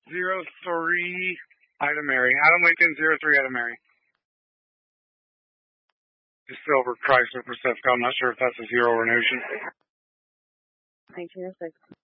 03 Ida Mary. Adam Lincoln 03 Ida Mary. The silver Chrysler Pacifica. I'm not sure if that's a zero or an Ocean. 1906.